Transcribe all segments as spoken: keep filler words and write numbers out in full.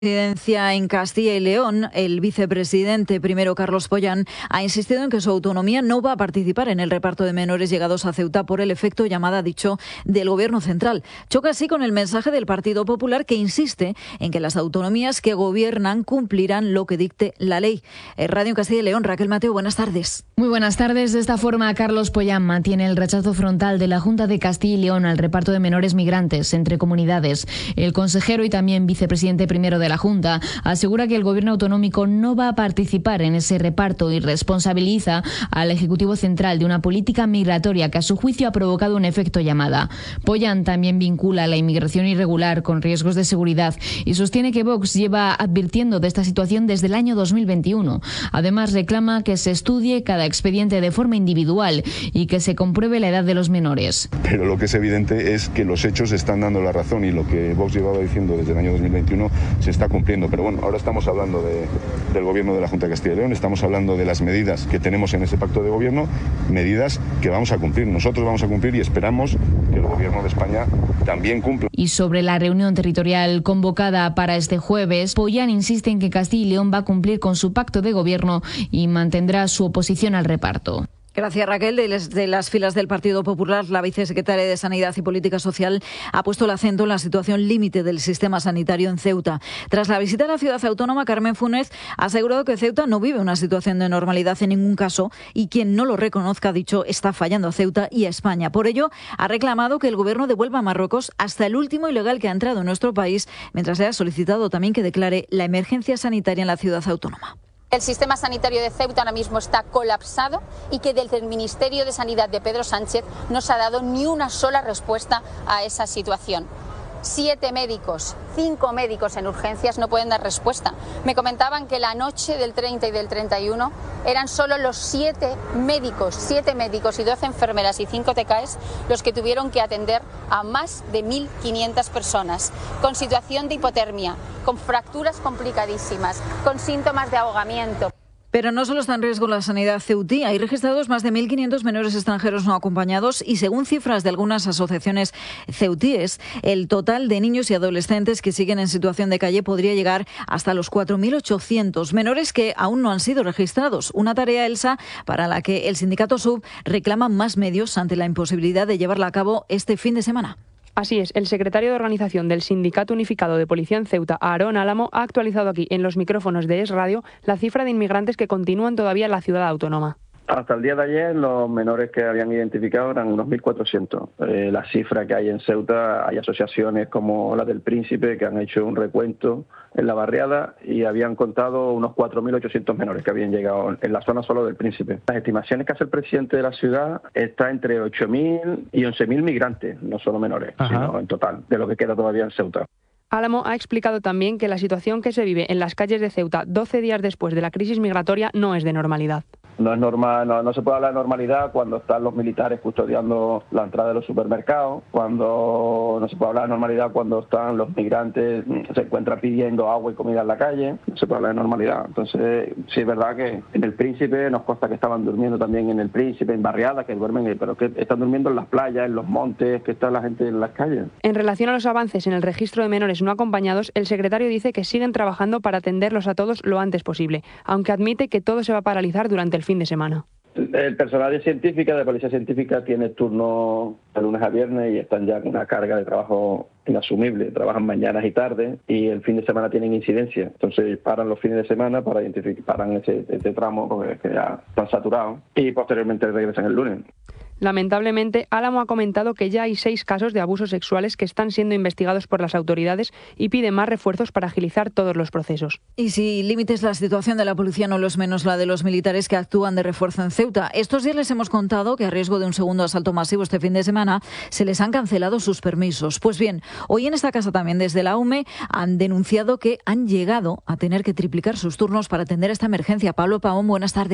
Presidencia en Castilla y León, el vicepresidente primero Carlos Pollán ha insistido en que su autonomía no va a participar en el reparto de menores llegados a Ceuta por el efecto llamada, dicho, del gobierno central. Choca así con el mensaje del Partido Popular, que insiste en que las autonomías que gobiernan cumplirán lo que dicte la ley. En Radio en Castilla y León, Raquel Mateo, buenas tardes. Muy buenas tardes. De esta forma, Carlos Pollán mantiene el rechazo frontal de la Junta de Castilla y León al reparto de menores migrantes entre comunidades. El consejero y también vicepresidente primero de la Junta asegura que el gobierno autonómico no va a participar en ese reparto y responsabiliza al Ejecutivo Central de una política migratoria que a su juicio ha provocado un efecto llamada. Pollán también vincula la inmigración irregular con riesgos de seguridad y sostiene que Vox lleva advirtiendo de esta situación desde el año dos mil veintiuno. Además, reclama que se estudie cada expediente de forma individual y que se compruebe la edad de los menores. Pero lo que es evidente es que los hechos están dando la razón y lo que Vox llevaba diciendo desde el año dos mil veintiuno se está cumpliendo. Pero bueno, ahora estamos hablando de, del gobierno de la Junta de Castilla y León, estamos hablando de las medidas que tenemos en ese pacto de gobierno, medidas que vamos a cumplir. Nosotros vamos a cumplir y esperamos que el gobierno de España también cumpla. Y sobre la reunión territorial convocada para este jueves, Pollán insiste en que Castilla y León va a cumplir con su pacto de gobierno y mantendrá su oposición al reparto. Gracias, Raquel. Desde las filas del Partido Popular, la vicesecretaria de Sanidad y Política Social ha puesto el acento en la situación límite del sistema sanitario en Ceuta. Tras la visita a la ciudad autónoma, Carmen Funes ha asegurado que Ceuta no vive una situación de normalidad en ningún caso y quien no lo reconozca, ha dicho, está fallando a Ceuta y a España. Por ello, ha reclamado que el gobierno devuelva a Marruecos hasta el último ilegal que ha entrado en nuestro país, mientras le ha solicitado también que declare la emergencia sanitaria en la ciudad autónoma. El sistema sanitario de Ceuta ahora mismo está colapsado y que desde el Ministerio de Sanidad de Pedro Sánchez no se ha dado ni una sola respuesta a esa situación. Siete médicos, cinco médicos en urgencias no pueden dar respuesta. Me comentaban que la noche del treinta y del treinta y uno eran solo los siete médicos, siete médicos y doce enfermeras y cinco T K Es los que tuvieron que atender a más de mil quinientas personas, con situación de hipotermia, con fracturas complicadísimas, con síntomas de ahogamiento. Pero no solo está en riesgo la sanidad ceutí, hay registrados más de mil quinientos menores extranjeros no acompañados y, según cifras de algunas asociaciones ceutíes, el total de niños y adolescentes que siguen en situación de calle podría llegar hasta los cuatro mil ochocientos, menores que aún no han sido registrados. Una tarea, Elsa, para la que el sindicato S U B reclama más medios ante la imposibilidad de llevarla a cabo este fin de semana. Así es, el secretario de organización del Sindicato Unificado de Policía en Ceuta, Aarón Álamo, ha actualizado aquí en los micrófonos de Es Radio la cifra de inmigrantes que continúan todavía en la ciudad autónoma. Hasta el día de ayer los menores que habían identificado eran unos mil cuatrocientos. Eh, la cifra que hay en Ceuta, hay asociaciones como la del Príncipe que han hecho un recuento en la barriada y habían contado unos cuatro mil ochocientos menores que habían llegado en la zona solo del Príncipe. Las estimaciones que hace el presidente de la ciudad está entre ocho mil y once mil migrantes, no solo menores, Ajá. sino en total, de lo que queda todavía en Ceuta. Álamo ha explicado también que la situación que se vive en las calles de Ceuta doce días después de la crisis migratoria no es de normalidad. No es normal, no, no se puede hablar de normalidad cuando están los militares custodiando la entrada de los supermercados, cuando no se puede hablar de normalidad cuando están los migrantes, se encuentran pidiendo agua y comida en la calle, no se puede hablar de normalidad. Entonces, sí es verdad que en el Príncipe nos consta que estaban durmiendo también en el Príncipe, en barriadas, que duermen, pero que están durmiendo en las playas, en los montes, que está la gente en las calles. En relación a los avances en el registro de menores no acompañados, el secretario dice que siguen trabajando para atenderlos a todos lo antes posible, aunque admite que todo se va a paralizar durante el fin de semana. El personal de científica, de policía científica, tiene turno de lunes a viernes y están ya con una carga de trabajo inasumible. Trabajan mañanas y tardes y el fin de semana tienen incidencia. Entonces paran los fines de semana para identificar, paran ese, ese tramo porque ya están saturados y posteriormente regresan el lunes. Lamentablemente, Álamo ha comentado que ya hay seis casos de abusos sexuales que están siendo investigados por las autoridades y pide más refuerzos para agilizar todos los procesos. Y si límites la situación de la policía, no lo es menos la de los militares que actúan de refuerzo en Ceuta. Estos días les hemos contado que a riesgo de un segundo asalto masivo este fin de semana se les han cancelado sus permisos. Pues bien, hoy en esta casa también desde la U M E han denunciado que han llegado a tener que triplicar sus turnos para atender esta emergencia. Pablo Pavón, buenas tardes.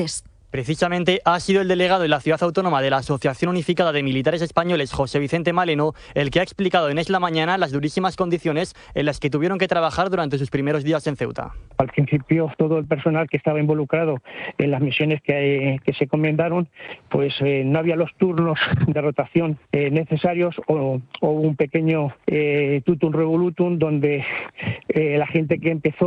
Precisamente ha sido el delegado en la ciudad autónoma de la Asociación Unificada de Militares Españoles, José Vicente Maleno, el que ha explicado en Es la Mañana las durísimas condiciones en las que tuvieron que trabajar durante sus primeros días en Ceuta. Al principio, todo el personal que estaba involucrado en las misiones que, que se encomendaron, pues eh, no había los turnos de rotación eh, necesarios o, o un pequeño eh, tutum revolutum donde eh, la gente que empezó